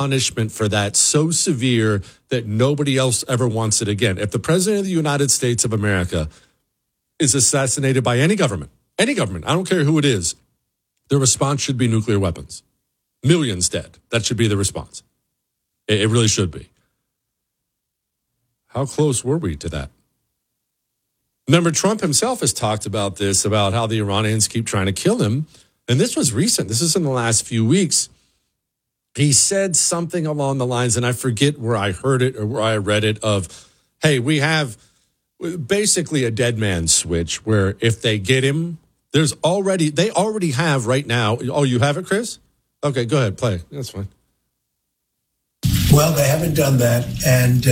punishment for that so severe that nobody else ever wants it again. If the president of the United States of America is assassinated by any government, I don't care who it is, the response should be nuclear weapons. Millions dead. That should be the response. It really should be. How close were we to that? Remember, Trump himself has talked about this, about how the Iranians keep trying to kill him. And this was recent. This is in the last few weeks. He said something along the lines, and I forget where I heard it or where I read it, of, hey, we have basically a dead man switch where if they get him, they already have right now. Oh, you have it, Chris? Okay, go ahead, play. That's fine. Well, they haven't done that, and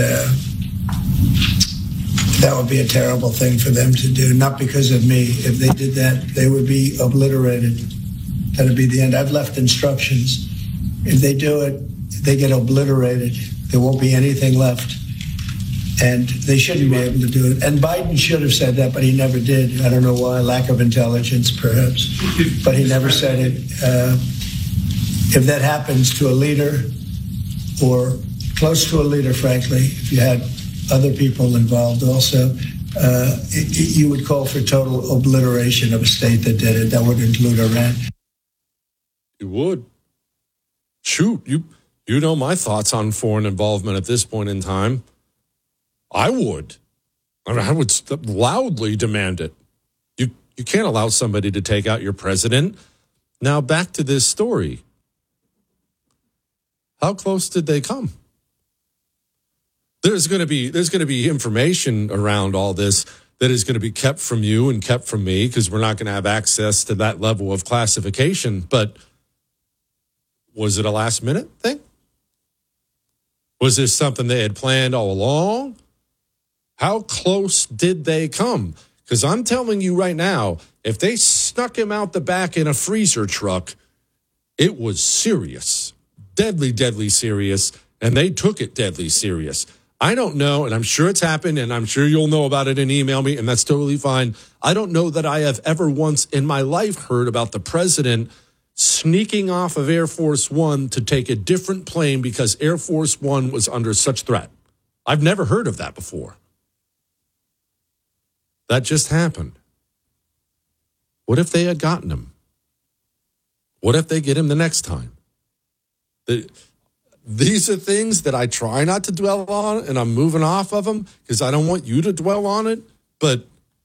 that would be a terrible thing for them to do, not because of me. If they did that, they would be obliterated. That would be the end. I've left instructions. If they do it, they get obliterated. There won't be anything left. And they shouldn't be able to do it. And Biden should have said that, but he never did. I don't know why. Lack of intelligence, perhaps. But he never said it. If that happens to a leader or close to a leader, frankly, if you had other people involved also, you would call for total obliteration of a state that did it. That would include Iran. You would. Shoot, you know my thoughts on foreign involvement at this point in time. I would loudly demand it. You can't allow somebody to take out your president. Now back to this story. How close did they come? There's going to be information around all this that is going to be kept from you and kept from me because we're not going to have access to that level of classification. But was it a last minute thing? Was this something they had planned all along? How close did they come? Because I'm telling you right now, if they snuck him out the back in a freezer truck, it was serious. Deadly, deadly serious. And they took it deadly serious. I don't know, and I'm sure it's happened, and I'm sure you'll know about it and email me, and that's totally fine. I don't know that I have ever once in my life heard about the president sneaking off of Air Force One to take a different plane because Air Force One was under such threat. I've never heard of that before. That just happened. What if they had gotten him? What if they get him the next time? These are things that I try not to dwell on, and I'm moving off of them because I don't want you to dwell on it. But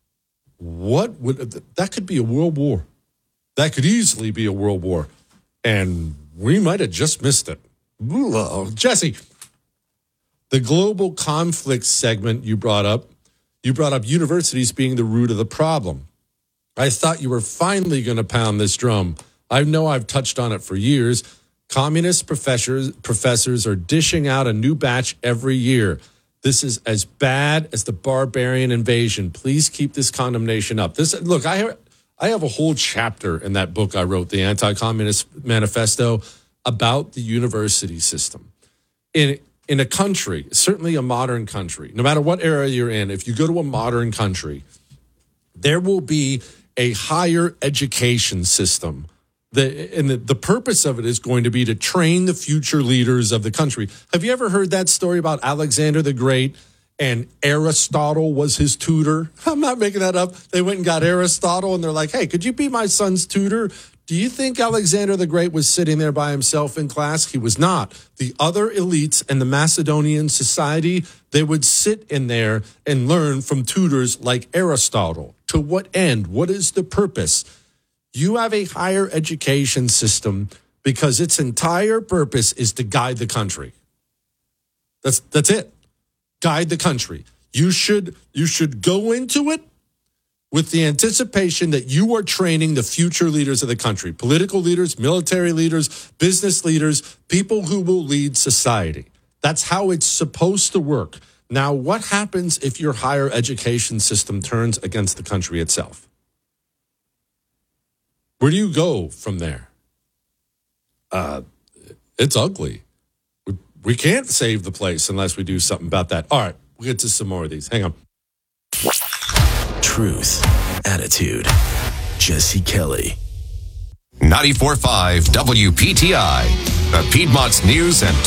that could be a world war. That could easily be a world war. And we might have just missed it. Jesse, the global conflict segment you brought up universities being the root of the problem. I thought you were finally going to pound this drum. I know I've touched on it for years. Communist professors are dishing out a new batch every year. This is as bad as the barbarian invasion. Please keep this condemnation up. Look, I have a whole chapter in that book I wrote, the Anti-Communist Manifesto, about the university system. In a country, certainly a modern country, no matter what era you're in, if you go to a modern country, there will be a higher education system. The purpose of it is going to be to train the future leaders of the country. Have you ever heard that story about Alexander the Great and Aristotle was his tutor? I'm not making that up. They went and got Aristotle and they're like, hey, could you be my son's tutor? Do you think Alexander the Great was sitting there by himself in class? He was not. The other elites in the Macedonian society, they would sit in there and learn from tutors like Aristotle. To what end? What is the purpose? You have a higher education system because its entire purpose is to guide the country. That's it. Guide the country. You should go into it with the anticipation that you are training the future leaders of the country, political leaders, military leaders, business leaders, people who will lead society. That's how it's supposed to work. Now, what happens if your higher education system turns against the country itself? Where do you go from there? It's ugly. We can't save the place unless we do something about that. All right, we'll get to some more of these. Hang on. Truth, attitude, Jesse Kelly. 94.5 WPTI, the Piedmont's news and